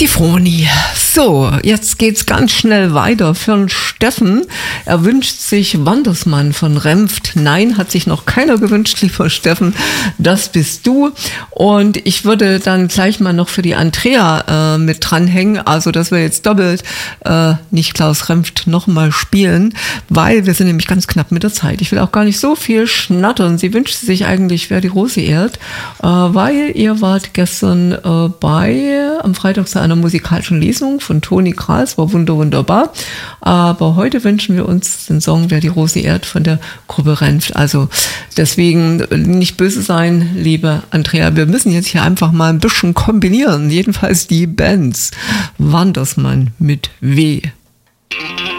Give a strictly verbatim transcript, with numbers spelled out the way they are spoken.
Die Froni. So, jetzt geht's ganz schnell weiter für den Steffen. Er wünscht sich Wandersmann von Renft. Nein, hat sich noch keiner gewünscht, lieber Steffen. Das bist du. Und ich würde dann gleich mal noch für die Andrea äh, mit dranhängen. Also, dass wir jetzt doppelt äh, nicht Klaus Renft nochmal spielen, weil wir sind nämlich ganz knapp mit der Zeit. Ich will auch gar nicht so viel schnattern. Sie wünscht sich eigentlich, wer die Rose ehrt, äh, weil ihr wart gestern äh, bei, am Freitag zu einer musikalischen Lesung von Toni Kral, war wunder, wunderbar. Aber heute wünschen wir uns den Song Wer die Rose ehrt von der Gruppe Renft. Also deswegen nicht böse sein, liebe Andrea. Wir müssen jetzt hier einfach mal ein bisschen kombinieren. Jedenfalls die Bands. Wandersmann mit W.